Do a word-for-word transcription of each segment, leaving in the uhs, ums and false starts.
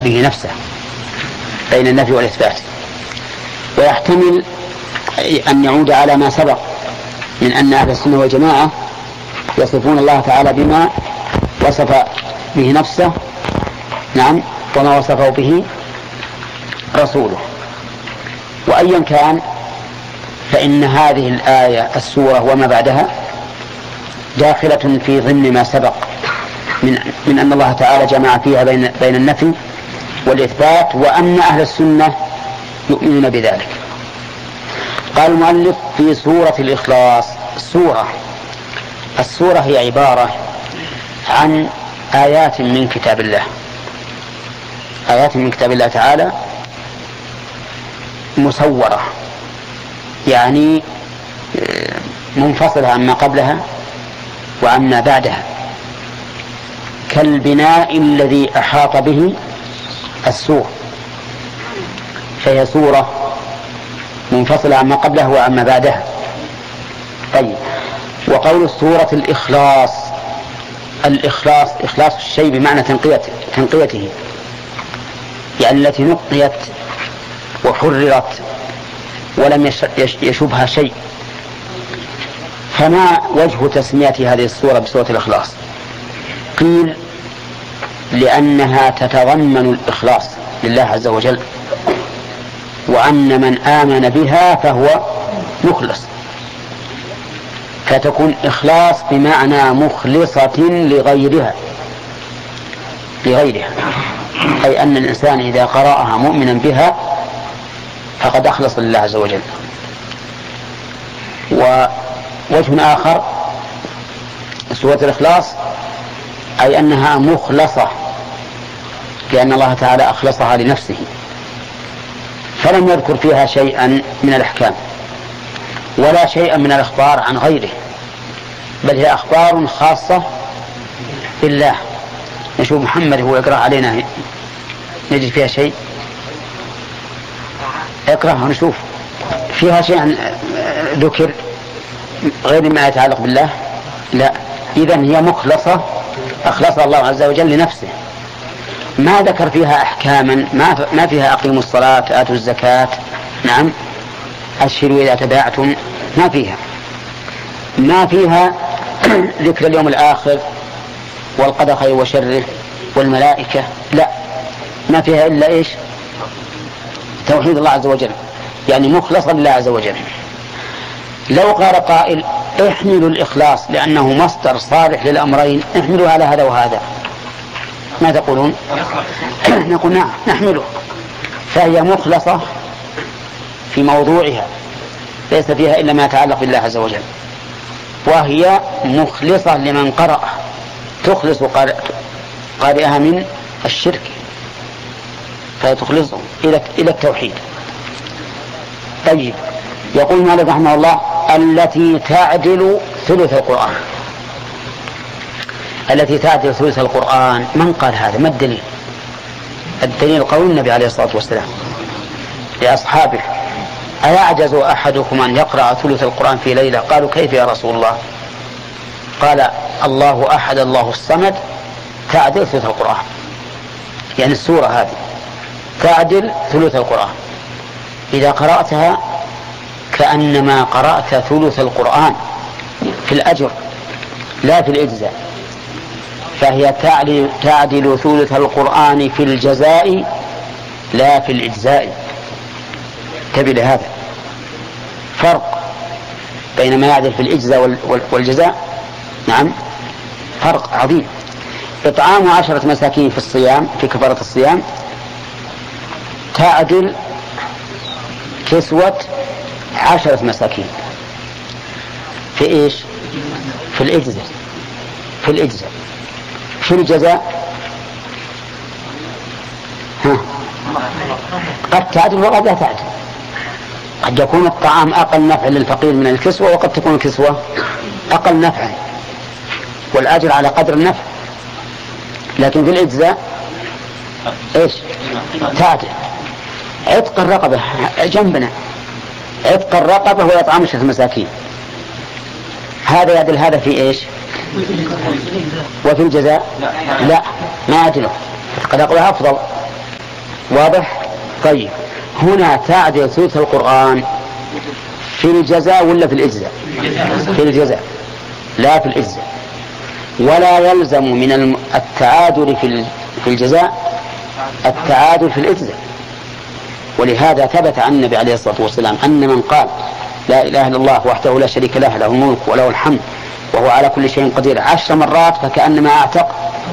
به نفسه بين النفي والإثبات، ويحتمل أن يعود على ما سبق من أن أهل السنة والجماعة يصفون الله تعالى بما وصف به نفسه، نعم، وما وصفه به رسوله. وأيا كان فإن هذه الآية السورة وما بعدها داخلة في ضمن ما سبق من, من أن الله تعالى جمع فيها بين, بين النفي والإثبات، وأن أهل السنة يؤمنون بذلك. قال المؤلف في سورة الإخلاص. سورة السورة هي عبارة عن آيات من كتاب الله، آيات من كتاب الله تعالى مسورة، يعني منفصلة عما قبلها وعما بعدها، كالبناء الذي أحاط به السور، فهي سورة منفصلة عما قبلها وعما بعدها. طيب، وقول سورة الإخلاص، الإخلاص إخلاص الشيء بمعنى تنقية تنقيته، يعني التي نقيت وحررت ولم يشبها شيء. فما وجه تسمية هذه السورة بسورة الإخلاص؟ قيل لأنها تتضمن الإخلاص لله عز وجل، وأن من آمن بها فهو مخلص، فتكون إخلاص بمعنى مخلصة لغيرها لغيرها أي أن الإنسان إذا قرأها مؤمنا بها فقد أخلص لله عز وجل. ووجه آخر سورة الإخلاص أي أنها مخلصة، لأن الله تعالى أخلصها لنفسه، فلم يذكر فيها شيئا من الأحكام ولا شيئا من الأخبار عن غيره، بل هي أخبار خاصة بالله. نشوف محمد هو يقرأ علينا نجد فيها شيء، اقرأها ونشوف فيها شيء ذكر غير ما يتعلق بالله؟ لا. إذن هي مخلصة، أخلص الله عز وجل لنفسه، ما ذكر فيها أحكاما، ما فيها أقيموا الصلاة آتوا الزكاة، نعم، أشهروا إذا تباعتم، ما فيها ما فيها ذكر اليوم الآخر والقدر خير وشره والملائكة، لا، ما فيها إلا إيش؟ توحيد الله عز وجل، يعني مخلصا لله عز وجل. لو قال قائل احملوا الإخلاص لأنه مصدر صالح للأمرين، احملوا على هذا وهذا، ما تقولون؟ نقول نعم نحمله، فهي مخلصة في موضوعها، ليس فيها إلا ما يتعلق بالله عز وجل، وهي مخلصة لمن قرأ، تخلص قارئها من الشرك، فتخلصه إلى التوحيد. طيب، يقول مالك رحمه الله التي تعدل ثلث القرآن. التي تعدل ثلث القرآن، من قال هذا؟ ما الدليل؟ الدليل قول النبي عليه الصلاة والسلام لأصحابه أيعجز أحدكم أن يقرأ ثلث القرآن في ليلة؟ قالوا كيف يا رسول الله؟ قال الله أحد الله الصمد تعدل ثلث القرآن، يعني السورة هذه تعدل ثلث القرآن، إذا قرأتها كأنما قرأت ثلث القرآن في الأجر لا في الإجزاء، فهي تعدل ثلث القرآن في الجزاء لا في الإجزاء. انتبه لهذا، فرق بين ما يعدل في الإجزاء والجزاء، نعم، فرق عظيم. إطعام عشرة مساكين في الصيام، في كفارة الصيام، تعدل كسوة عشرة مساكين في إيش؟ في الإجزاء في الإجزاء في الجزاء ها. قد تعدل وقد لا تعدل، قد يكون الطعام أقل نفع للفقير من الكسوة، وقد تكون الكسوة أقل نفعا والأجر على قدر النفع. لكن في الإجزاء إيش؟ تعدل. عتق الرقبة جنبنا، عتق الرقبة وإطعام عشرة مساكين، هذا يعدل هذا في إيش؟ وفي الجزاء لا، ما يعدله، قد أقول أفضل واضح؟ طيب هنا تعدل ثلث القرآن في الجزاء ولا في الإجزاء؟ في الجزاء لا في الإجزاء. ولا يلزم من التعادل في الجزاء التعادل في الإجزاء. ولهذا ثبت عن النبي عليه الصلاة والسلام أن من قال لا إله إلا الله وحده لا شريك له له الملك وله الحمد وهو على كل شيء قدير عشر مرات فكأنما أعتق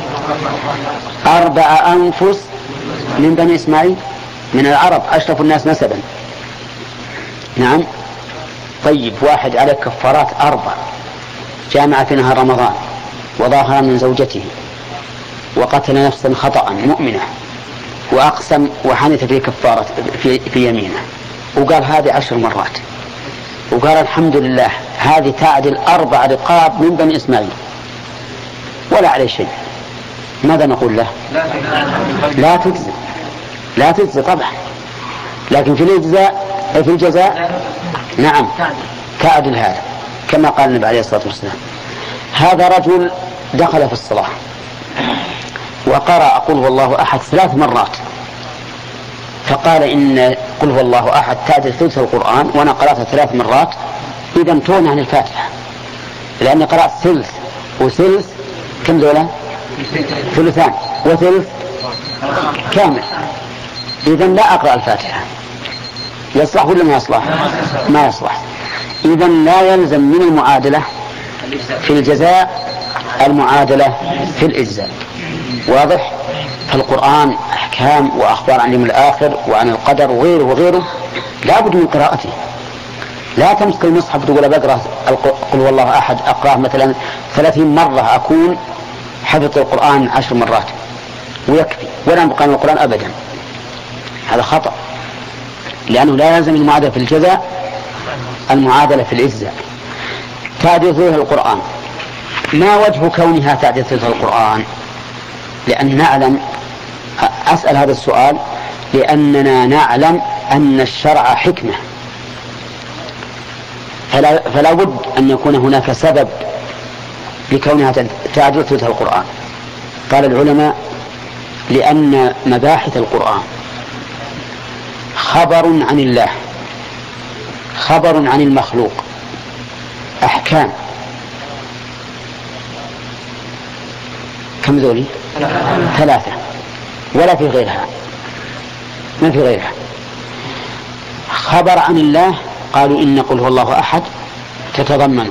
أربع أنفس من بني إسماعيل من العرب أشرف الناس نسبا. نعم. طيب واحد على كفارات أربع، جامع في نهار رمضان وظاهر من زوجته وقتل نفسا خطأ مؤمنة وأقسم وحنث في كفارة في, في يمينه وقال هذه عشر مرات وقال الحمد لله، هذه تعدل أربع رقاب من بني إسماعيل ولا عليه شيء. ماذا نقول له؟ لا تجزي لا تجزي طبعا، لكن في الجزاء في الجزاء نعم تعدل هذا كما قال النبي عليه الصلاة والسلام. هذا رجل دخل في الصلاة وقرأ قل هو الله أحد ثلاث مرات فقال إن قل هو الله أحد تعدل ثلث القرآن وأنا قرأتها ثلاث مرات، إذا امتون عن الفاتحة لأني قرأت ثلث وثلث كم ذولا؟ ثلثان وثلث كامل، إذا لا أقرأ الفاتحة. يصلح ولا ما يصلح؟ ما يصلح. إذا لا يلزم من المعادلة في الجزاء المعادلة في الإجزاء. واضح؟ فالقرآن أحكام وأخبار عن اليوم الآخر وعن القدر وغيره وغيره لا بد من قراءته. لا تمسك المصحف تقول بقرأ قل والله أحد أقرأه مثلا ثلاثين مرة أكون حفظت القرآن عشر مرات ويكفي ولا نبقى من القرآن أبدا. هذا خطأ، لأنه لا يلزم المعادلة في الجزاء المعادلة في الإجزاء. تعديل ثلث القرآن، ما وجه كونها تعديل ثلث القرآن؟ لأن نعلم، أسأل هذا السؤال لأننا نعلم أن الشرع حكمة، فلا, فلا بد أن يكون هناك سبب لكونها تعديل ثلث القرآن. قال العلماء لأن مباحث القرآن خبر عن الله، خبر عن المخلوق، أحكام. كم ذولي؟ ثلاثة ولا في غيرها، ما في غيرها. خبر عن الله قالوا إن قل هو الله أحد تتضمن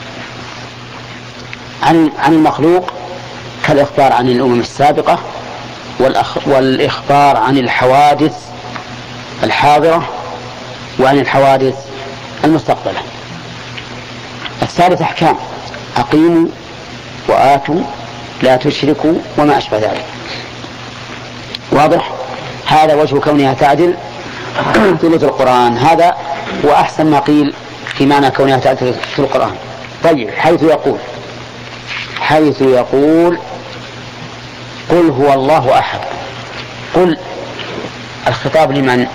عن عن المخلوق كالإخبار عن الأمم السابقة والإخبار عن الحوادث الحاضرة وعن الحوادث المستقبلة. الثالث أحكام، أقيموا وآتوا لا تشركوا وما أشبه ذلك. واضح؟ هذا وجه كونها تعدل ثلث القرآن، هذا وأحسن ما قيل في معنى كونها تعدل ثلث القرآن. طيب حيث يقول حيث يقول قل هو الله أحد، قل الخطاب لمن؟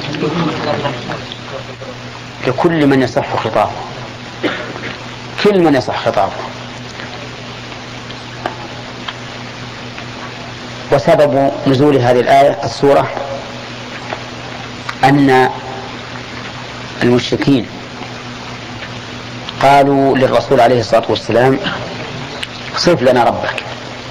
لكل من يصح خطابه، كل من يصح خطابه. وسبب نزول هذه الآية السورة أن المشركين قالوا للرسول عليه الصلاة والسلام صف لنا ربك.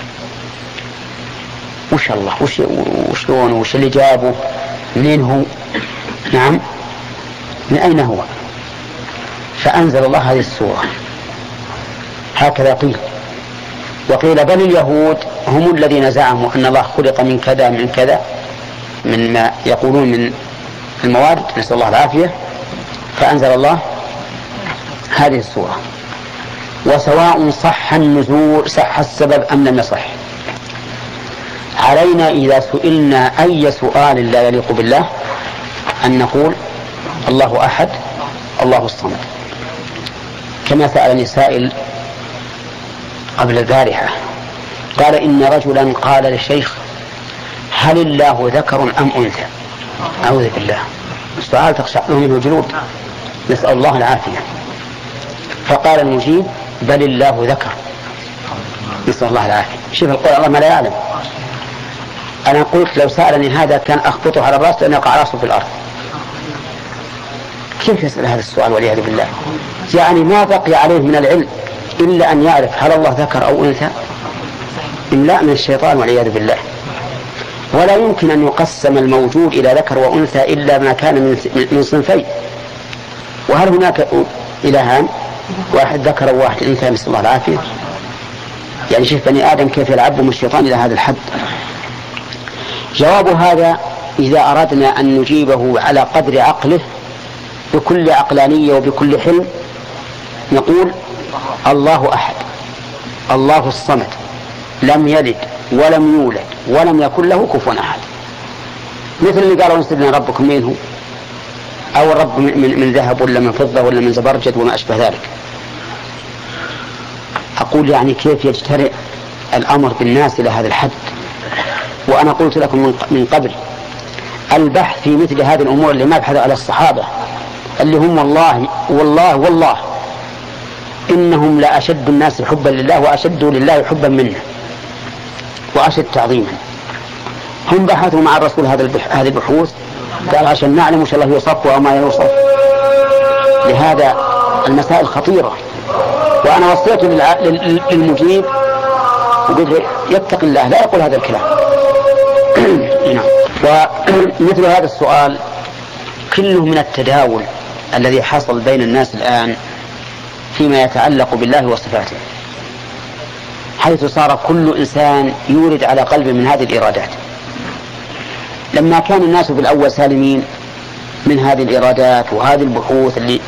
وش الله وش وشلون وش اللي جابه منين هو؟ نعم من أين هو؟ فأنزل الله هذه السورة. هكذا قيل. وقيل بل اليهود هم الذين زعموا أن الله خلق من كذا من كذا مما يقولون من المواد، نسأل الله العافية، فأنزل الله هذه السورة. وسواء صح النزول صح السبب أم لم يصح، علينا إذا سئلنا أي سؤال لا يليق بالله أن نقول الله أحد الله الصمد، كما سألني سائل قبل البارحة قال إن رجلا قال للشيخ هل الله ذكر أم أنثى؟ أعوذ بالله، السؤال تخشع له منه جلود، نسأل الله العافية. فقال المجيب بل الله ذكر، نسأل الله العافية. شوف القول الله ما لا يعلم. أنا قلت لو سألني هذا كان أخبطه على الرأس لأن يقع رأسه في الأرض. كيف يسأل هذا السؤال والعياذ بالله؟ يعني ما بقي عليه من العلم إلا أن يعرف هل الله ذكر أو أنثى؟ إملاء من الشيطان والعياذ بالله. ولا يمكن أن يقسم الموجود إلى ذكر وأنثى إلا ما كان من صنفين. وهل هناك إلهان، واحد ذكر وواحد أنثى؟ نسأل الله العافية. يعني شوف بني آدم كيف يلعبهم الشيطان إلى هذا الحد. جواب هذا إذا أردنا أن نجيبه على قدر عقله بكل عقلانية وبكل حلم نقول الله أحد، الله الصمد، لم يلد ولم يولد ولم يكن له كفوا أحد. مثل اللي قالوا نستدنا ربكم منه، أو الرب من, من ذهب ولا من فضة ولا من زبرجد وما أشبه ذلك. أقول يعني كيف يجترئ الأمر بالناس إلى هذا الحد؟ وأنا قلت لكم من قبل البحث في مثل هذه الأمور اللي ما بحثوا على الصحابة اللي هم والله والله والله إنهم لا أشد الناس حبا لله وأشد لله حبا منه وأشد تعظيما. هم بحثوا مع الرسول هذه البحوث قال عشان نعلم وش الله يوصف وما يوصف. لهذا المسائل خطيرة. وأنا وصيت للمجيب وقلت يتق الله لا يقول هذا الكلام. ومثل هذا السؤال كله من التداول الذي حصل بين الناس الآن فيما يتعلق بالله وصفاته، حيث صار كل إنسان يورد على قلبه من هذه الإرادات. لما كان الناس في الأول سالمين من هذه الإرادات وهذه البحوث اللي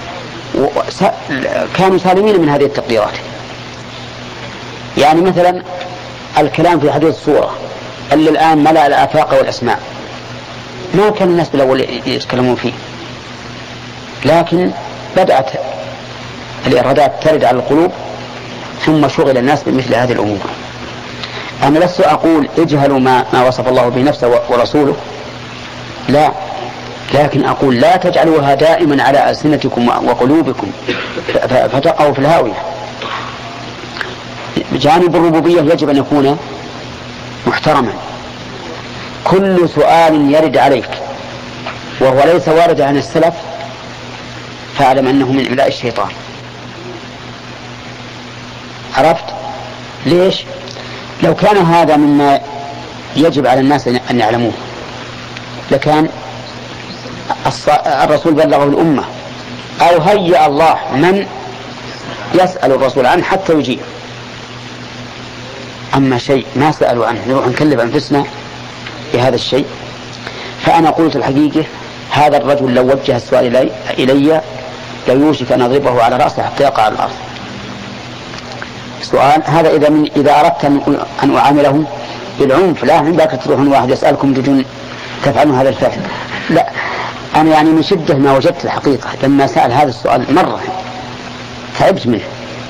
كانوا سالمين من هذه التقديرات. يعني مثلا الكلام في حديث الصورة اللي الآن ملأ الآفاق والأسماء، ما كان الناس بالأول يتكلمون فيه، لكن بدأت الإرادات ترد على القلوب ثم شغل الناس بمثل هذه الأمور. أنا لست أقول اجهلوا ما, ما وصف الله به نفسه ورسوله، لا، لكن أقول لا تجعلوها دائما على ألسنتكم وقلوبكم فتقعوا في الهاوية. جانب الربوبية يجب أن يكون محترما. كل سؤال يرد عليك وهو ليس وارد عن السلف فاعلم أنه من إملاء الشيطان. عرفت ليش؟ لو كان هذا مما يجب على الناس أن يعلموه لكان الرسول بلغه الأمة، أو هيأ الله من يسأل الرسول عنه حتى يجيب. أما شيء ما سألوا عنه نروح نكلف أنفسنا بهذا الشيء. فأنا قلت الحقيقة هذا الرجل لو وجه السؤال إلي, إلي ليوشك أن أضربه على رأسه حتى يقع على الأرض. سؤال هذا إذا, من إذا أردت أن أعامله بالعنف، لا من ذاك تروحون واحد يسألكم تجون تفعلون هذا الفعل، لا. أنا يعني من شدة ما وجدت الحقيقة لما سأل هذا السؤال مرة تعبت منه.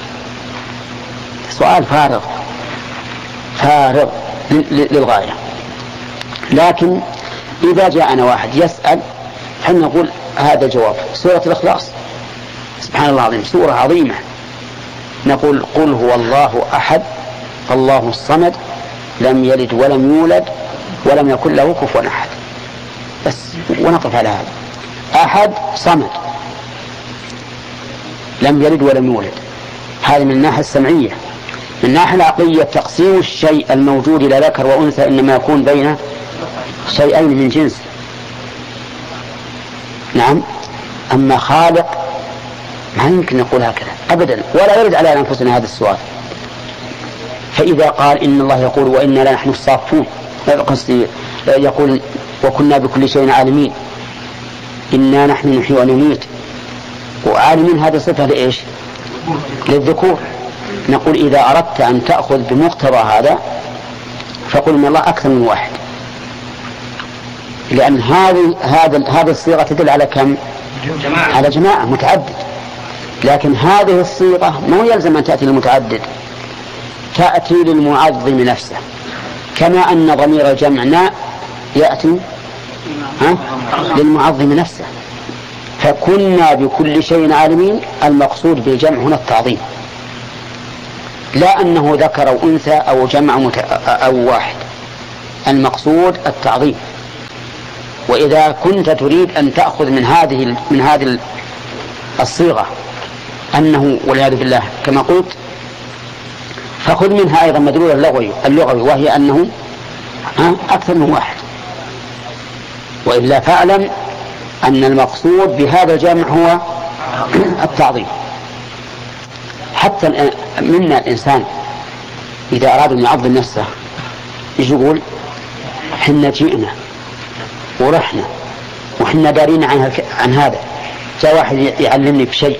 سؤال فارغ فارغ للغاية. لكن إذا جاءنا واحد يسأل حين نقول هذا جواب سورة الإخلاص، سبحان الله العظيم سورة عظيمة، نقول قل هو الله أحد الله الصمد لم يلد ولم يولد ولم يكن له كفوا أحد، بس ونقف على هذا. أحد صمد لم يلد ولم يولد، هذه من الناحية السمعية. من الناحية العقلية تقسيم الشيء الموجود إلى ذكر وأنثى إنما يكون بين شيئين من جنس. نعم. أما خالق ما يمكن نقول هكذا أبدا، ولا يرد على أنفسنا هذا السؤال. فإذا قال إن الله يقول وإنا لنحن الصافون، يقول وكنا بكل شيء عالمين، إنا نحن نحيي ونميت، وعالمين هذه صفة لإيش؟ للذكور. نقول إذا أردت أن تأخذ بمقتضى هذا فقل إن الله أكثر من واحد، لأن هذه هذا هذه الصيغة تدل على كم؟ جماعة. على جماعة متعدد. لكن هذه الصيغة ما يلزم أن تأتي للمتعدد، تأتي للمعظم نفسه، كما أن ضمير الجمع يأتي ها؟ للمعظم نفسه. فكنا بكل شيء عالمين، المقصود بالجمع هنا التعظيم، لا أنه ذكر أو أنثى أو جمع مت... أو واحد. المقصود التعظيم. وإذا كنت تريد أن تأخذ من هذه من هذه الصيغة أنه والعياذ بالله كما قلت، فخذ منها أيضا مدلول اللغوي اللغوي وهي أنه أكثر من واحد. وإلا فاعلم أن المقصود بهذا الجامع هو التعظيم. حتى منا الإنسان إذا أراد أن يعظم نفسه يجي يقول حنا جئنا ورحنا وحنا دارين عن, عن هذا. جاء واحد يعلمني بشيء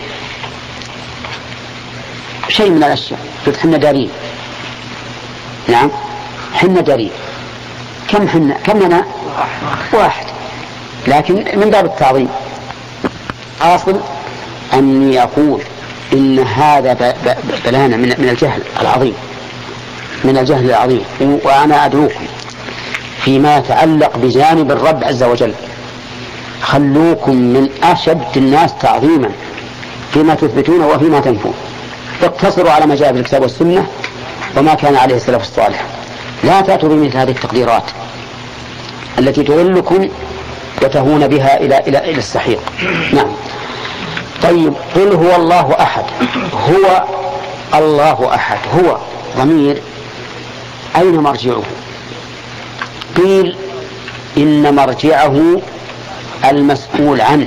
شيء من الأشياء قلت حنا دارين. نعم حنا دارين. كم حنا كم لنا؟ واحد، لكن من باب التعظيم. أصل أني أقول إن هذا بلانا من من الجهل العظيم من الجهل العظيم وأنا أدعوكم فيما يتعلق بجانب الرب عز وجل خلوكم من أشد الناس تعظيما فيما تثبتون وفيما تنفون. اقتصروا على ما جاء في الكتاب والسنة وما كان عليه السلف الصالح. لا تأتوا بمثل هذه التقديرات التي تغلكم وتهون بها إلى إلى إلى السحيق. نعم. طيب قل هو الله أحد. هو الله أحد هو ضمير أين مرجعه؟ قيل إن مرجعه المسؤول عنه،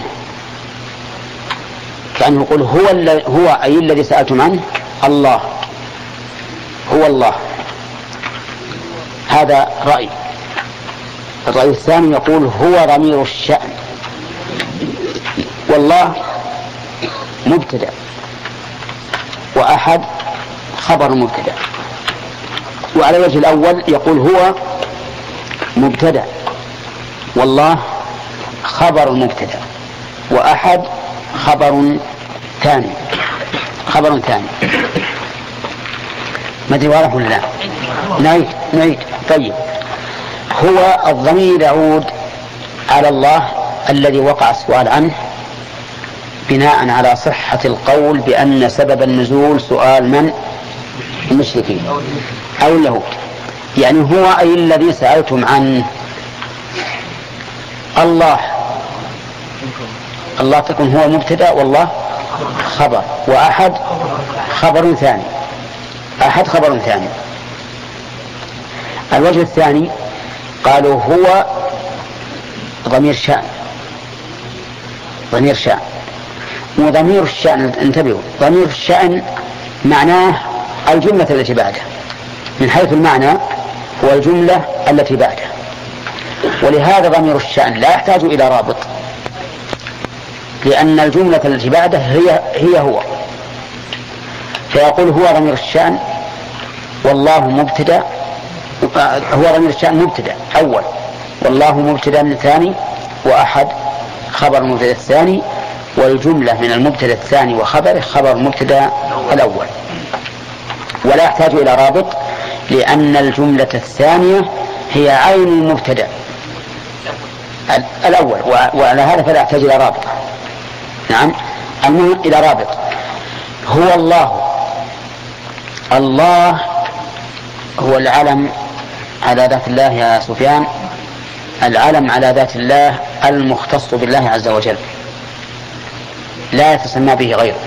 كأنه يقول هو هو أي الذي سألتم عنه الله هو الله. هذا رأي. الرأي الثاني يقول هو ضمير الشأن والله مبتدأ وأحد خبر مبتدأ. وعلى الوجه الأول يقول هو مبتدأ والله خبر مبتدأ وأحد خبر ثاني خبر ثاني. ما أدري واضح ولا لا؟ نعيد نعيد. طيب هو الضمير يعود على الله الذي وقع السؤال عنه بناء على صحة القول بأن سبب النزول سؤال من؟ المشركين أو اليهود. يعني هو أي الذي سألتم عنه الله الله تكون هو مبتدأ والله خبر وأحد خبر ثاني أحد خبر ثاني. الوجه الثاني قالوا هو ضمير شأن ضمير شأن وضمير الشأن انتبهوا ضمير الشأن معناه الجملة التي بعده من حيث المعنى هو الجملة التي بعده. ولهذا ضمير الشأن لا يحتاج إلى رابط لأن الجملة التي بعده هي هي هو. فيقول هو ضمير الشأن والله مبتدأ هو ضمير الشأن مبتدأ أول والله مبتدأ ثاني وأحد خبر المبتدأ الثاني والجملة من المبتدأ الثاني وخبره خبر المبتدأ الأول. ولا يحتاج إلى رابط لأن الجملة الثانية هي عين المبتدأ الأول وعلى هذا فلا يحتاج إلى رابط. نعم المهم إلى رابط. هو الله الله هو العلم على ذات الله يا سفيان العلم على ذات الله المختص بالله عز وجل لا يتسمى به غيره.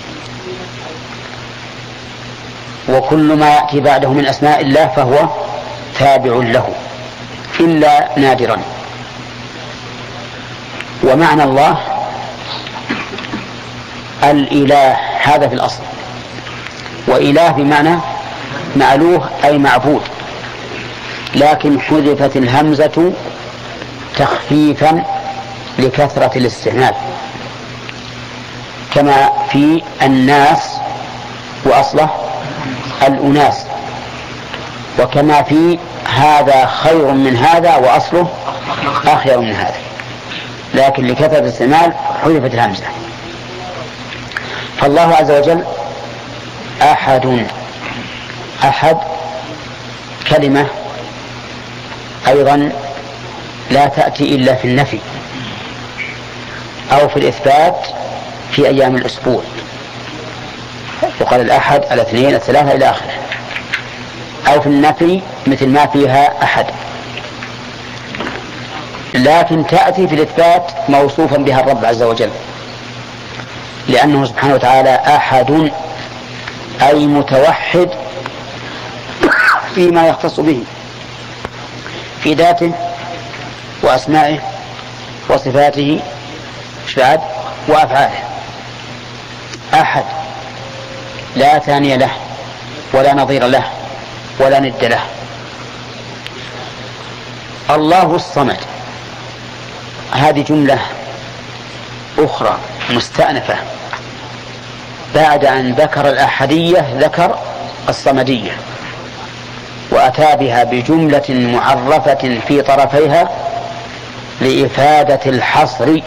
وكل ما يأتي بعده من أسماء الله فهو تابع له إلا نادرا. ومعنى الله الإله هذا في الأصل وإله بمعنى معلوه أي معبود لكن حذفت الهمزة تخفيفا لكثرة الاستعمال كما في الناس وأصله الأناس وكما في هذا خير من هذا وأصله أخير من هذا لكن لكثرة الاستعمال حذفت الهمزة. فالله عز وجل أحد أحد كلمة أيضا لا تأتي إلا في النفي أو في الإثبات في أيام الأسبوع وقال الأحد الاثنين الثلاثة إلى آخره أو في النفي مثل ما فيها أحد لكن تأتي في الإثبات موصوفا بها الرب عز وجل، لأنه سبحانه وتعالى أحد أي متوحد فيما يختص به في ذاته وأسمائه وصفاته وأفعاله، أحد لا ثاني له ولا نظير له ولا ند له. الله الصمد هذه جملة أخرى مستأنفة بعد أن ذكر الأحدية ذكر الصمدية، وأتى بها بجملة معرفة في طرفيها لإفادة الحصر،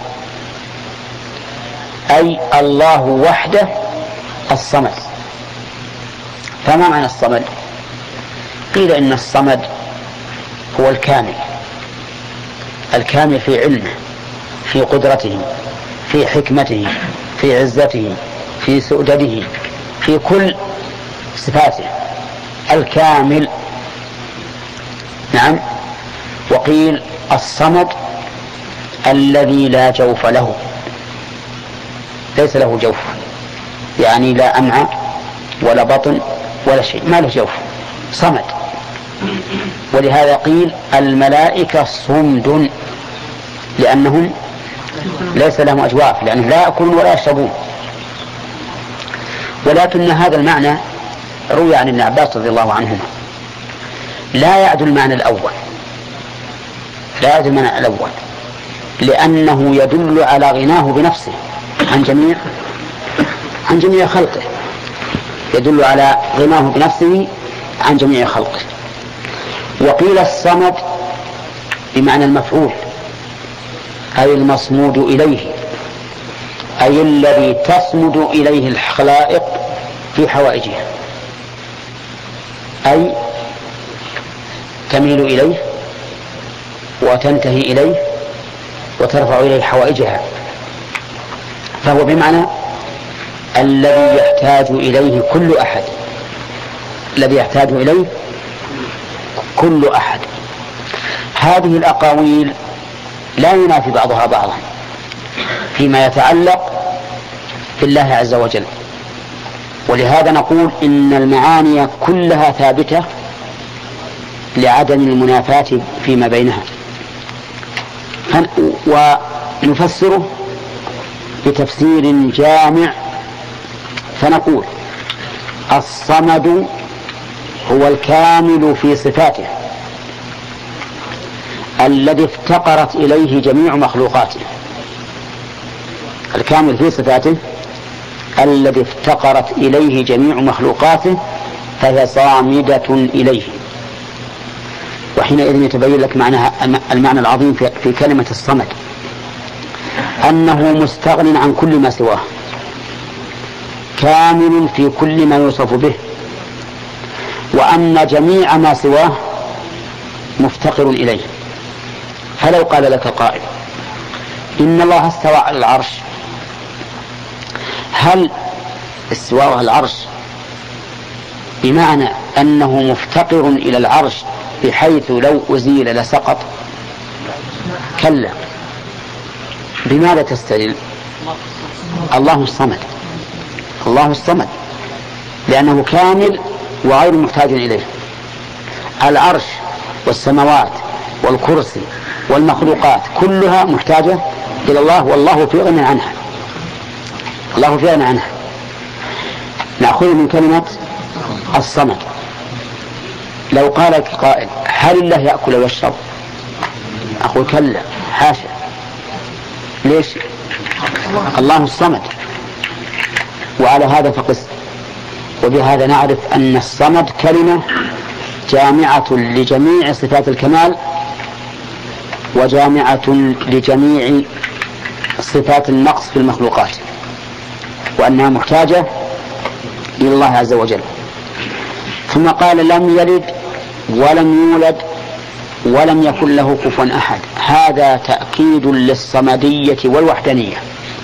أي الله وحده الصمد. فما معنى الصمد؟ قيل إن الصمد هو الكامل، الكامل في علمه، في قدرته، في حكمته، في عزته، في سؤدده، في كل صفاته، الكامل. نعم. وقيل الصمد الذي لا جوف له، ليس له جوف، يعني لا أمعاء ولا بطن ولا شيء، ما له جوف، صمد. ولهذا قيل الملائكة صمد لأنهم ليس لهم أجواف، لأنهم لا يأكلون ولا يشربون. ولكن هذا المعنى روي عن ابن عباس رضي الله عنهما لا يعدل المعنى الأول، لا يعدل المعنى الأول لأنه يدل على غناه بنفسه عن جميع عن جميع خلقه، يدل على غناه بنفسه عن جميع خلقه. وقيل الصمد بمعنى المفعول، أي المصمود إليه، أي الذي تصمد إليه الخلائق في حوائجها، أي تميل إليه وتنتهي إليه وترفع إليه حوائجها، فهو بمعنى الذي يحتاج إليه كل أحد، الذي يحتاج إليه كل أحد. هذه الأقاويل لا ينافي بعضها بعضا فيما يتعلق بالله عز وجل، ولهذا نقول إن المعاني كلها ثابتة لعدم المنافاة فيما بينها. ونفسره بتفسير جامع فنقول الصمد هو الكامل في صفاته الذي افتقرت إليه جميع مخلوقاته، الكامل في صفاته الذي افتقرت إليه جميع مخلوقاته فهي صامدة إليه. وحينئذ يتبين لك معناها المعنى العظيم في كلمة الصمد، أنه مستغن عن كل ما سواه، كامل في كل ما يوصف به، وأن جميع ما سواه مفتقر إليه. فلو قال لك قائل إن الله استوى على العرش، هل استواء على العرش بمعنى أنه مفتقر إلى العرش بحيث لو أزيل لسقط؟ كلا. بماذا تستدل؟ الله الصمد، الله الصمد لأنه كامل وغير محتاج إليه. العرش والسماوات والكرسي والمخلوقات كلها محتاجة إلى الله، والله في غنى عنها، الله في غنى عنها. نأخذ من كلمة الصمد. لو قال لك قائل هل الله يأكل ويشرب؟ أقول كلا، حاشا. ليش؟ الله الصمد. وعلى هذا فقس. وبهذا نعرف أن الصمد كلمة جامعة لجميع صفات الكمال وجامعة لجميع صفات النقص في المخلوقات، وأنها محتاجة إلى الله عز وجل. ثم قال لم يلد ولم يولد ولم يكن له كفوا أحد. هذا تأكيد للصمدية والوحدانية،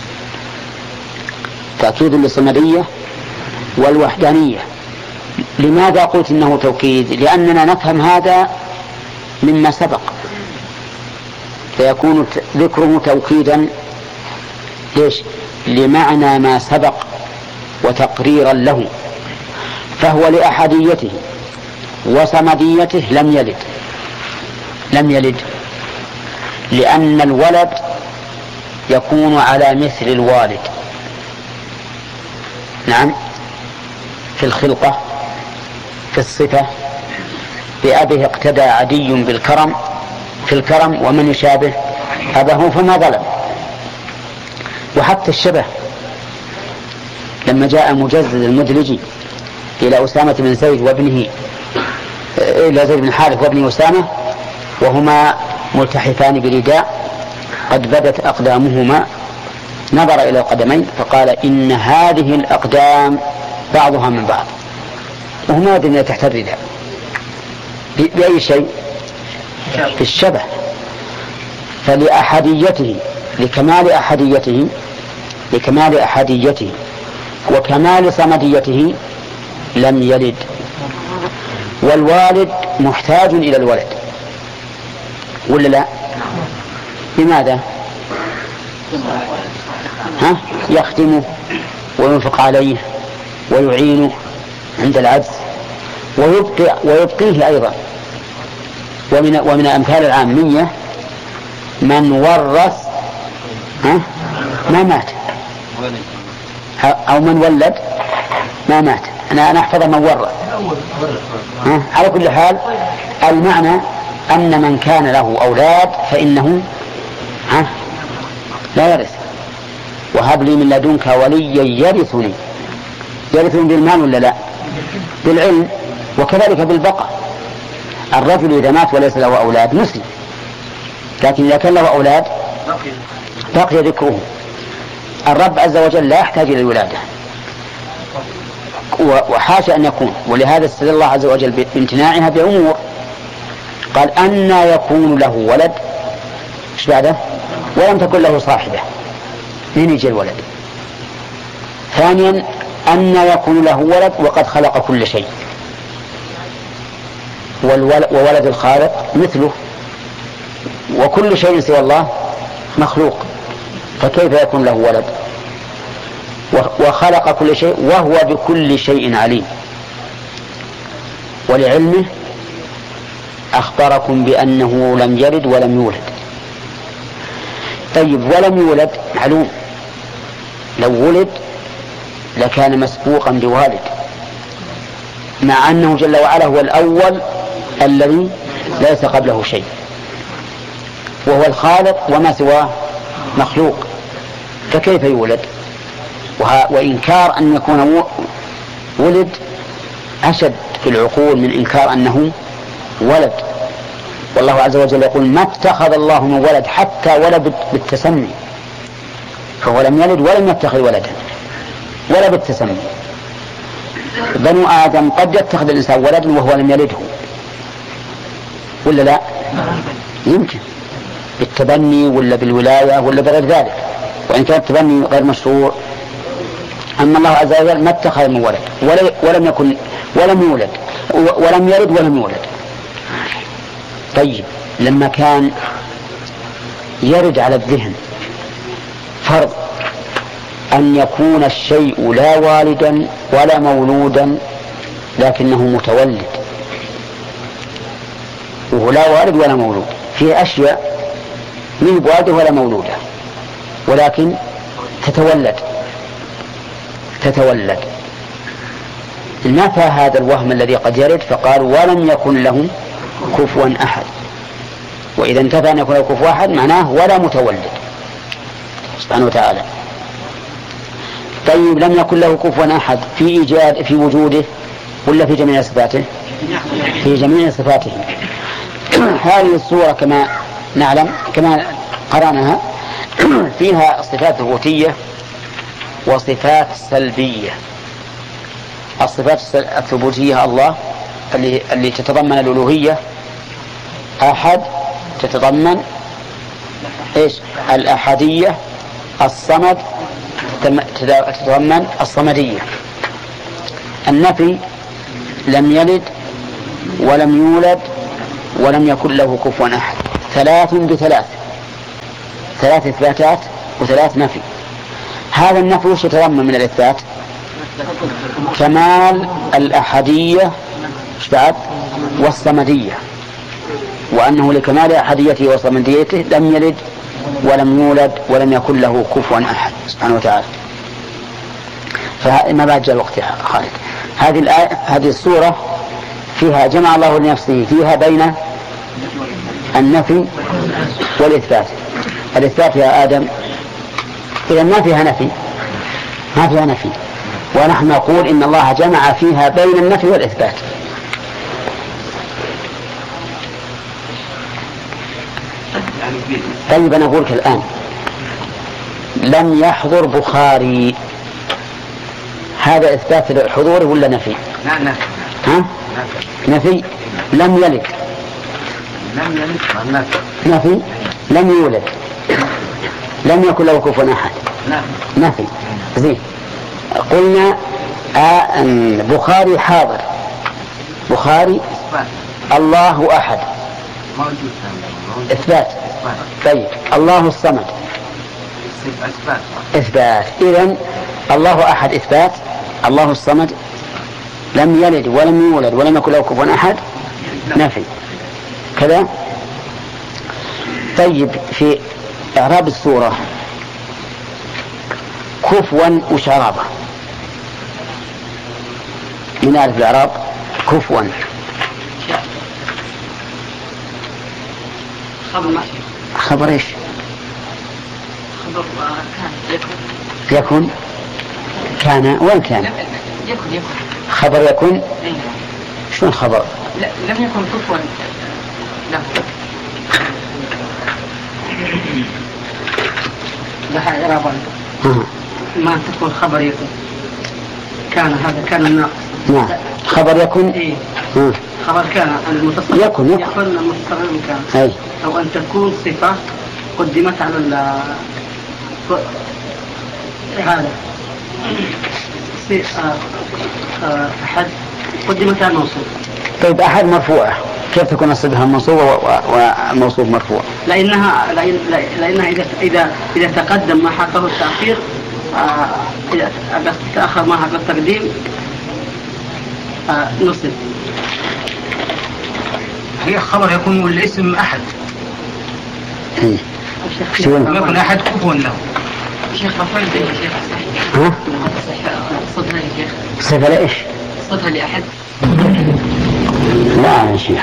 تأكيد للصمدية والوحدانية. لماذا قلت إنه توكيد؟ لأننا نفهم هذا مما سبق، فيكون ذكره توكيدا ليش؟ لمعنى ما سبق وتقريرا له، فهو لأحديته وصمديته لم يلد لم يلد لأن الولد يكون على مثل الوالد، نعم، في الخلقة، في الصفة، بأبه اقتدى عدي بالكرم في الكرم ومن يشابه أبه فما ظلم. وحتى الشبه لما جاء مجزز المدلجي إلى أسامة بن زيد وابنه إلى زيد بن حارث وابن أسامة وهما ملتحفان برداء قد بدت أقدامهما، نظر إلى القدمين فقال إن هذه الأقدام بعضها من بعض، وهما يدرون تحت الرداء بأي شيء؟ في الشبه. فلأحديته لكمال أحديته لكمال أحديته وكمال صمديته لم يلد. والوالد محتاج إلى الولد ولا لا؟ لماذا؟ ها؟ يخدمه وينفق عليه ويعينه عند العجز ويبقي ويبقيه أيضا. ومن ومن أمثال العامية من ورث ها؟ ما مات، أو من ولد ما مات. أنا أنا أحفظ من ورث. ها؟ على كل حال المعنى أن من كان له أولاد فإنه ها؟ لا يرث. وهب لي من لدنك وليا يرثني. يرثني بالمال ولا لا؟ بالعلم. وكذلك بالبقاء. الرجل إذا مات وليس له أولاد مسلم، لكن إذا كان له أولاد بقي ذكره. الرب عز وجل لا يحتاج إلى الولادة، وحاشا أن يكون. ولهذا استدل الله عز وجل بامتناعها بأمور. قال أن يكون له ولد، إيش بعده؟ ولم تكن له صاحبة. من يجي الولد؟ ثانيا أن يكون له ولد وقد خلق كل شيء، وولد الخالق مثله، وكل شيء سوى الله مخلوق، فكيف يكون له ولد؟ وخلق كل شيء وهو بكل شيء عليم. ولعلمه أخبركم بأنه لم يلد ولم يولد. طيب ولم يولد معلوم، لو ولد لكان مسبوقا بوالد، مع أنه جل وعلا هو الأول الذي ليس قبله شيء، وهو الخالق وما سواه مخلوق، فكيف يولد؟ وإنكار أن يكون ولد أشد في العقول من إنكار أنه ولد. والله عز وجل يقول ما اتخذ الله من ولد حتى ولد بالتسمي، فهو لم يلد ولم يتخذ ولدا ولا بالتسمي. بنو آدم قد يتخذ الإنسان ولدا وهو لم يلده ولا لا؟ يمكن بالتبني ولا بالولاية ولا بغير ذلك، وإن كان التبني غير مشروع. أما الله عز وجل ما اتخذ من ولد ولم يكن ولم يولد ولم يلد ولم يولد. طيب لما كان يرد على الذهن فرض أن يكون الشيء لا والدا ولا مولودا لكنه متولد، وهو لا والد ولا مولود، فيه أشياء من والده ولا مولوده ولكن تتولد تتولد نفى هذا الوهم الذي قد يرد فقال ولم يكن له كفوا أحد. وإذا انتفى أن يكون له كفوا أحد معناه ولا متولد سبحانه وتعالى. طيب لم يكن له كفوا أحد في إيجاد في وجوده ولا في جميع صفاته؟ في جميع صفاته. هذه الصورة كما نعلم كما قرأناها فيها صفات ثبوتية وصفات سلبية. الصفات الثبوتية الله اللي, اللي تتضمن الألوهية، أحد تتضمن إيش؟ الأحدية، الصمد تتضمن الصمدية. النفي لم يلد ولم يولد ولم يكن له كفوا أحد، ثلاث بثلاث ثلاث إثباتات وثلاث نفي. هذا النفي وش يتضمن من الإثبات؟ كمال الأحدية والصمدية، وأنه لكمال أحديته وصمديته لم يلد ولم يولد ولم يكن له كفوا أحد سبحانه وتعالى. فما بعد جاء الوقت يا خالد. هذه الآية هذه السورة فيها جمع الله لنفسه فيها بين النفي والإثبات. الإثبات يا آدم إذا ما فيها نفي، ما فيها نفي، ونحن نقول إن الله جمع فيها بين النفي والإثبات. طيب أنا أقولك الآن لم يحضر بخاري، هذا إثبات الحضور ولا نفي؟ لا نفي. ها؟ نفي. لم يلد لم يلد نفي. لم يولد لم يكن له كفوا أحد نفي. زين. قلنا آه بخاري حاضر، بخاري الله أحد إثبات. طيب الله الصمد إثبات. إذن الله أحد إثبات، الله الصمد لم يلد ولم يولد ولم يكن له كفوا أحد نفي كذا. طيب في إعراب السورة كفوا وشرابة، من ألف الإعراب كفوا خبر إيش؟ خبر كان يكن. كان وين كان؟ يكن يكن خبر يكن. شلون خبر؟ لا لم يكن كفوا. لا لها إعرابا ما تكون خبر يكن. كان هذا كان الناقص. نعم خبر يكن. إيه. خبر كان المتصل يكن يكن, يكن المتصل كان. أي. أو أن تكون صفة قدمت على ال هذا أحد قدمت على الموصوف. طيب أحد مرفوعة كيف تكون الصفة المنصوبة والموصوف مرفوع؟ لأنها لأنها إذا إذا إذا تقدم ما حقه التأخير، إذا تأخر ما حقه التقديم نصب. هي خبر يكون الاسم أحد. إيه. يكون أحد كفوا له. شيخ رفعت يا شيخ صحيح. ها؟ صدها يا شيخ. صفة لإيش؟ صدها لأحد. لا يا شيخ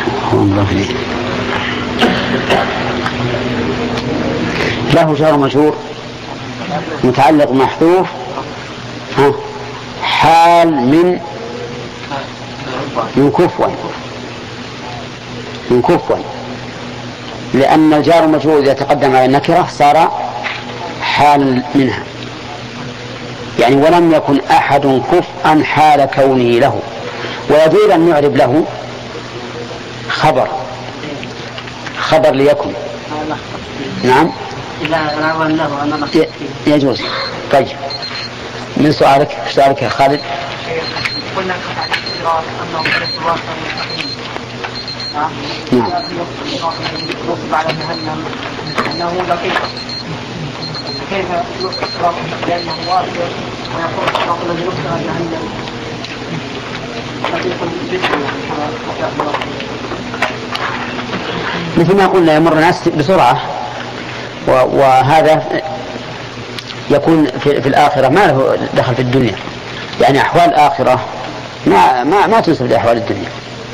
له جار مجرور متعلق محذوف ها حال من من كفوا من كفوا لأن الجار المجرور إذا تقدم على النكرة صار حال منها، يعني ولم يكن أحد كفءا حال كونه له، ويجوز أن نعرب له خبر خبر ليكن. نعم يجوز. طيب من سؤالك سؤالك يا خالد؟ قلنا نعم نصب على جهنم أنه دقيق، كيف يصرف لأنه واصل ويقول الصراط الذي يصرف على جهنم دقيق جدا. مثل ما قلنا يمر الناس بسرعة، وهذا يكون في, في الآخرة ما له دخل في الدنيا، يعني أحوال الآخرة ما ما ما تنسب لأحوال الدنيا.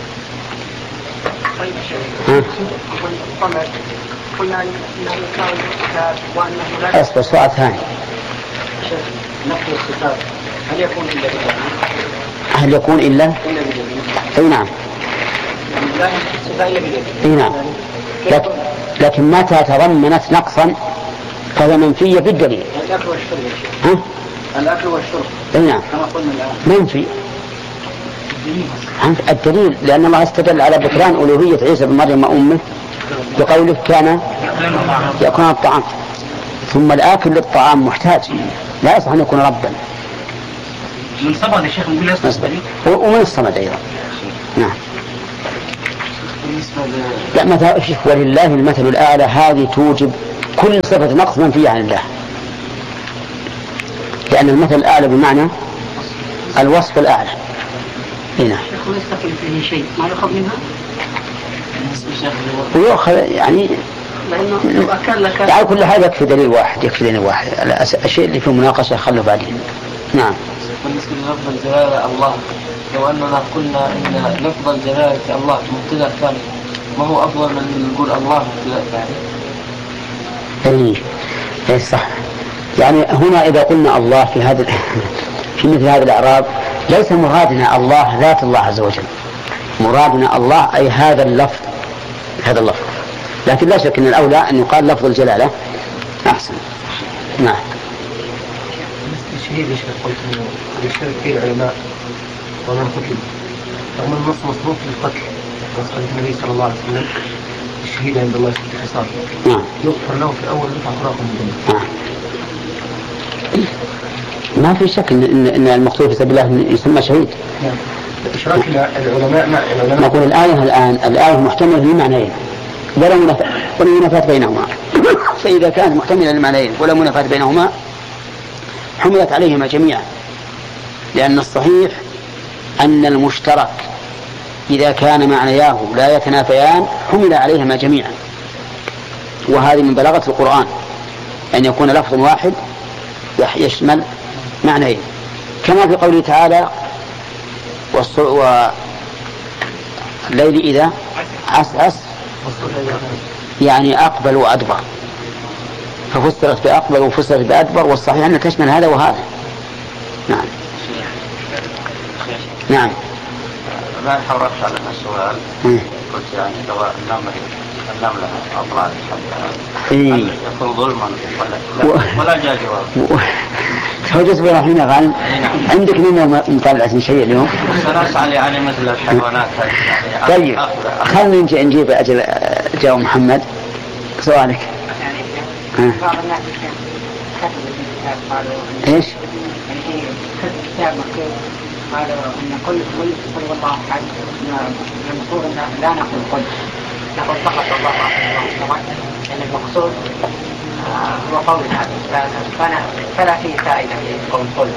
أصبر سؤال ثاني. هل يكون إلا بالله؟ هل يكون إلا؟ أي نعم. أي نعم. لكن, لكن متى تضمنت نقصا فهي منفية بالدليل. الأكل والشرب. ها؟ الأكل والشرب. أي نعم. كما قلنا الآن. منفي. الدليل لأن الله استدل على بطلان ألوهية عيسى بن مريم وأمه بقوله كان يأكل الطعام، ثم الآكل للطعام محتاج لا يصح أن يكون ربا. من صمد يا شيخ نقول يصمد ومن الصمد أيضا. نعم. لا مثلا ولله المثل الأعلى هذه توجب كل صفة نقص منفية عن الله، لأن المثل الأعلى بمعنى الوصف الأعلى. هنا ويستقل فيه شيء ما يؤخذ منها ويؤخذ يعني لأنه أكل لك يعني كل حاجة يكفي دليل واحد، يكفي دليل واحد. الشيء اللي فيه مناقشة خلوا بعدين. نعم. بالنسبة للفظ الجلالة الله، لو أننا قلنا إن لفظ الجلالة الله مبتدأ ثاني، ما هو أفضل من نقول الله مبتدأ ثاني؟ إيه إيه صح. يعني هنا إذا قلنا الله في هذا في مثل هذا الإعراب ليس مرادنا الله ذات الله عز وجل، مرادنا الله أي هذا اللفظ، هذا اللفظ. لكن لا شك أن الأولى أن يقال لفظ الجلالة أحسن. نعم. الشهيد يشهد قلت انه يشترك فيه العلماء ومن قتل، رغم النص مصروف للقتل، نص النبي صلى الله عليه وسلم الشهيد عند الله ست خصال. نعم. يغفر له في الاول دفع فراق من الدنيا. نعم. ما في شك ان ان المقتول في سبيل الله يسمى شهيد. نعم. اشراك العلماء مع العلماء. نقول الآية الآن الآية محتملة لمعنيين ولا منافاة بينهما، فإذا كان محتملا لمعنيين ولا منافاة بينهما حملت عليهما جميعا، لأن الصحيح أن المشترك إذا كان معنياه لا يتنافيان حمل عليهما جميعا، وهذه من بلاغة القرآن أن يكون لفظ واحد يشمل معنيين، كما في قوله تعالى والليل إذا عسعس يعني أقبل وأدبر، ففسرت بأقبل وفسرت بأدبر، والصحيح أنها تشمل هذا وهذا. نعم. نعم. ما حرصت على السؤال. قلت يعني لو النمل النملة أطلع إيه. يكون ظلما ولا ولا جاء جواب. توجس برحمة قال عندك من مطالعة شيء اليوم؟ سنسأل يعني مثل الحيوانات. طيب خلنا نجيب أجل جاء محمد سؤالك. يعني بعض الناس كتبوا الكتاب قالوا ايش؟ يعني كتب كتاب مكتوب قالوا ان كل كل قل والله احد، المفروض ان لا نقول قل، نقول فقط الله احد، لان المقصود هو قول هذا، فلا فيه فائده في قول قل.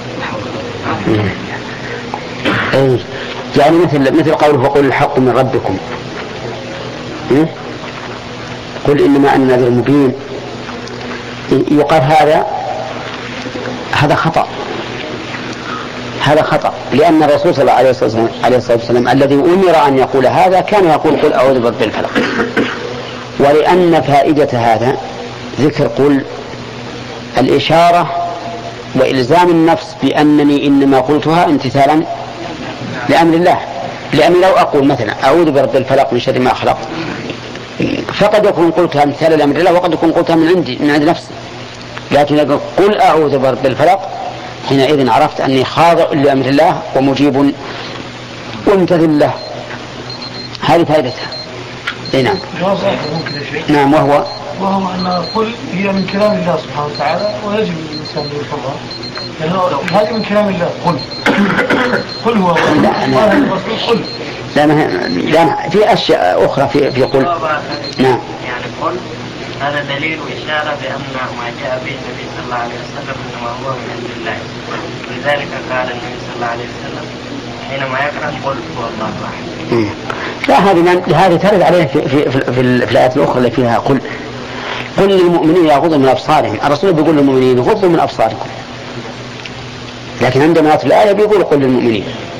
اي يعني مثل مثل قوله وقل الحق من ربكم. إيه؟ قل انما انا نذير مبين. يقال هذا هذا خطأ، هذا خطأ، لأن الرسول صلى الله عليه وسلم, عليه الصلاة والسلام الذي أمر أن يقول هذا كان يقول قل أعوذ برب الفلق، ولأن فائدة هذا ذكر قل الإشارة وإلزام النفس بأنني إنما قلتها امتثالا لأمر الله، لأني لو أقول مثلا أعوذ برب الفلق من شر ما خلق فقد يكون قلتها امتثالا لأمر الله وقد يكون قلتها من عندي من عند نفسي، لكن قل أعوذ برب الفلق حينئذ عرفت أني خاضع لأمر الله ومجيب وامتثل له. هذه فائدتها. نعم. نعم. وهو وهو أن قل هي من كلام الله سبحانه وتعالى ويجب الإنسان يفهمها، لأنه هذه من كلام الله. قل قل هو قل لا لا في أشياء أخرى في في قل. نعم. يعني قل هذا دليل وإشارة بأن ما جاء به النبي صلى الله عليه وسلم إنما هو من عند الله، ولذلك قال النبي صلى الله عليه وسلم حينما يقرأ قل هو الله واحد. لا هذه هذه ترد عليه في في في, في, في الآيات الأخرى اللي فيها قل قل للمؤمنين يغضوا من أبصارهم. الرسول بيقول للمؤمنين غضوا من أبصاركم، لكن عندما يأتي الآية بيقول قل للمؤمنين.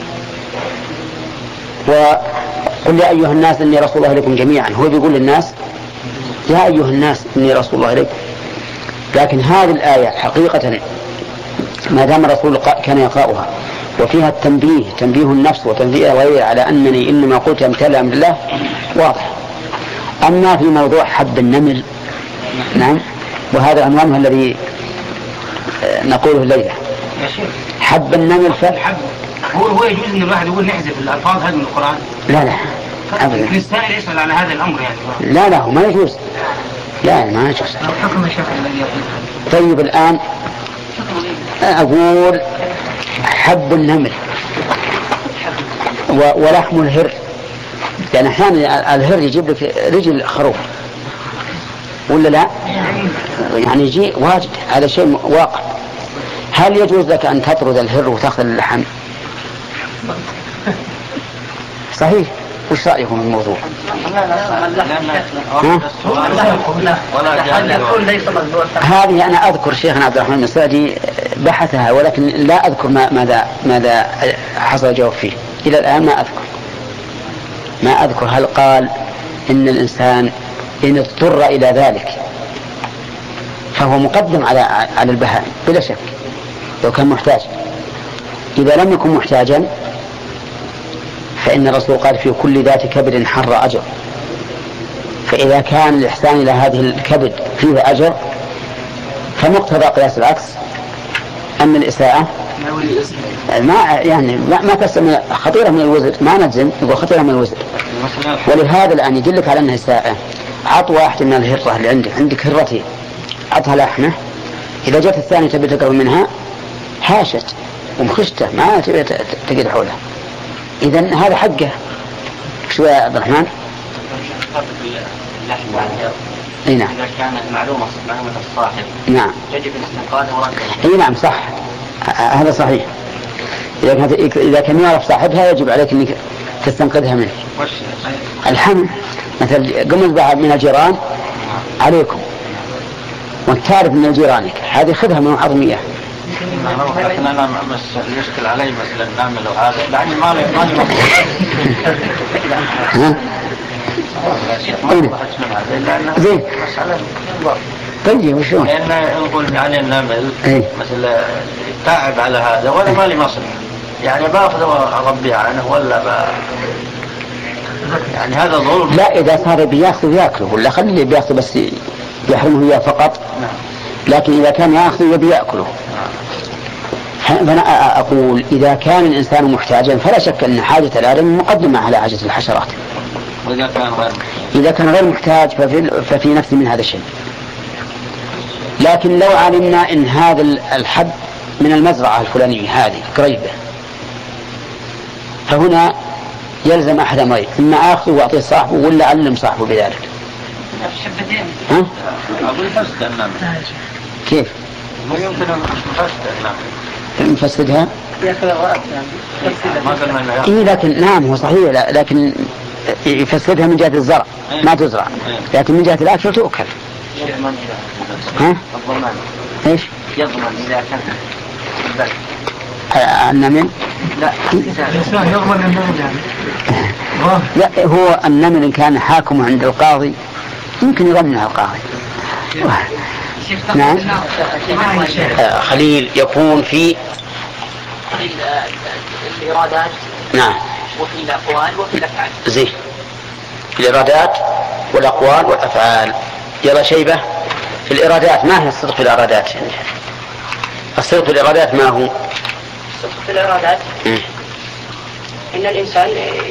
وقل يا أيها الناس إني رسول الله إليكم جميعا، هو بيقول للناس يا أيها الناس إني رسول الله إليكم، لكن هذه الآية حقيقة ما دام الرسول كان يقرأها وفيها التنبيه تنبيه النفس وتنبيه غيره على أنني إنما قلت امتثالا لأمر الله واضح. أما في موضوع حب النمل، نعم، وهذا عنوانه الذي نقوله الليلة حب النمل. فالحب هو هو يجوز ان الواحد يقول نحذف الالفاظ هذه من القرآن؟ لا لا ابدا. السائل يسأل على هذا الامر يعني. لا لا ما يجوز. لا ما يجوز. حكم الشيخ الذي يقول. طيب الآن أقول حب النمل ولحم الهر، يعني أحيانا الهر يجيب لك رجل خروف ولا لا؟ يعني يجي واجد، هذا شيء واقع. هل يجوز لك أن تطرد الهر وتأخذ اللحم؟ صحيح. وش رأيكم في الموضوع؟ هذه أنا أذكر شيخنا عبد الرحمن السعدي بحثها، ولكن لا أذكر ماذا ماذا حصل جواب فيه إلى الآن. ما أذكر ما أذكر هل قال إن الإنسان إن اضطر إلى ذلك فهو مقدم على على البهائم بلا شك لو كان محتاج. إذا لم يكن محتاجا فإن الرسول قال في كل ذات كبد حر أجر، فإذا كان الإحسان إلى هذه الكبد فيه أجر فمقتضى قياس العكس أن الإساءة ما يعني ما تسمى خطيرة من الوزر، ما نجزم يقول خطيرة من الوزر. ولهذا الآن يدلك على أنها إساءة. عط واحد من الهرة اللي عندك عندك هرتين، عطها لحمة، إذا جت الثانية تبي تقرب منها هاشت ومخشته ما تقدر حولها، إذن هذا حقه. شو يا عبد الرحمن؟ اي نعم. إذا كانت معلومة معلومة الصاحب نعم يجب الاستنقاذ ورده. اي نعم صح، هذا صحيح. إذا كانت إذا كان يعرف صاحبها يجب عليك أنك تستنقذها منه. الحمل مثل قمت بعض من الجيران عليكم وانت تعرف من جيرانك، هذه خذها من حرمية. لكن أنا مس يشكل علي مثلا نعمل هذا يعني ما لي ما لي زين. طيب وشون؟ لأن نقول يعني النمل مثل تعب على هذا ولا ما لي مصر يعني باخذ وربي عنه ولا ب... يعني هذا ظلم. لا إذا صار بياخذ يأكله ولا خلي بياخذ بس يحرمه إياه فقط. لكن إذا كان يأخذ يبي يأكله. فأنا أقول إذا كان الإنسان محتاجا فلا شك أن حاجة الآدم مقدمة على حاجة الحشرات. وإذا كان غير إذا كان غير محتاج ففي, ففي نفس من هذا الشيء. لكن لو علمنا إن هذا الحب من المزرعة الفلانية هذه قريبة فهنا يلزم أحد أمرين، إما آخذه وأعطيه صاحبه ولا علم صاحبه بذلك. ها؟ أقول فسد النمل. كيف؟ ما يمكن أن نفسد النمل. نفسدها؟ يأكل الرأس يعني. إيه لكن نعم هو صحيح، لكن يفسدها من جهة الزرع ما تزرع، لكن من جهة الأكل تؤكل. يضمن ها؟ الضمان. إيش؟ يضمن إذا كان البلد. النمل؟ لا الإنسان يضمن النمل يعني. لا هو النمل إن كان حاكم عند القاضي يمكن يضمنها القاضي. نعم. آه خليل يكون في الإرادات. نعم. وفي الأقوال وفي الأفعال. زين. في الإرادات والأقوال والأفعال. يلا شيبة في الإرادات. ما هي الصدق في الإرادات؟ الصدق في الإرادات ما هو؟ الصدق في الإرادات م. إن الإنسان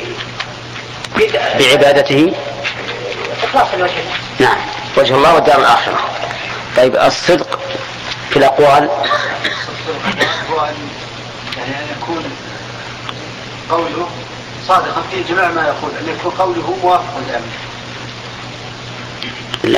بعبادته إخلاص الوجه. نعم وجه الله والدار الآخرة. طيب الصدق في الأقوال هو أن يعني أن يكون قوله صادقا في جميع ما يقول، أن يكون قوله موافق لأمره. لا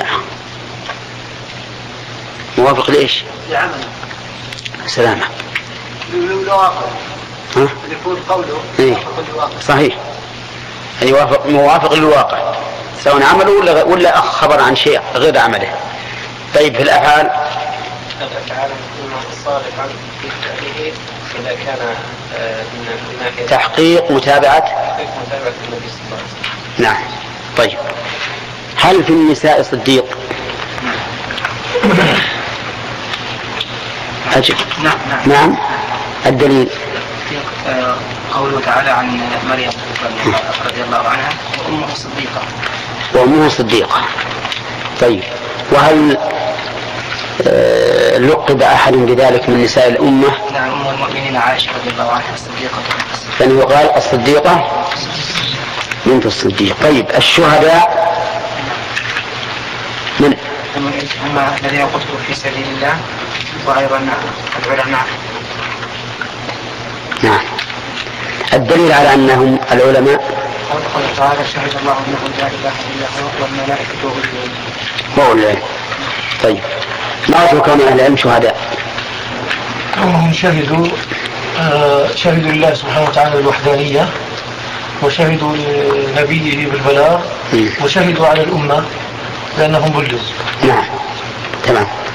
موافق ليش؟ لعمله. سلامة. للواقع. ها؟ أن يكون قوله إيه؟ موافق للواقع. صحيح. أن يوافق موافق للواقع سواء عمله ولا ولا خبر عن شيء غير عمله. طيب في الأفعال الأفعال تكون صادقا في فعله إذا كان من ناحية تحقيق متابعة تحقيق متابعة النبي صلى الله عليه وسلم. نعم. طيب هل في النساء صديق؟ أجل. نعم نعم. نعم. الدليل قوله تعالى عن مريم رضي الله عنها وأمه صديقة. وأمه صديقة. طيب وهل آه لقب أحد بذلك من نساء الأمة؟ نعم أم المؤمنين عائشة رضي الله عنها الصديقة. فإنه قال الصديقة بنت الصديق. طيب الشهداء من؟ هم الذين قتلوا في سبيل الله وأيضا العلماء. نعم. الدليل على أنهم العلماء قوله تعالى شهد الله انه لا اله الا هو والملائكه واولو العلم. واولو العلم. طيب ما وجه كون اهل العلم شهداء؟ كونهم شهدوا آه شهدوا لله سبحانه وتعالى بالوحدانية، وشهدوا لنبيه بالبلاغ، وشهدوا على الأمة لأنهم بلغوا. نعم تمام.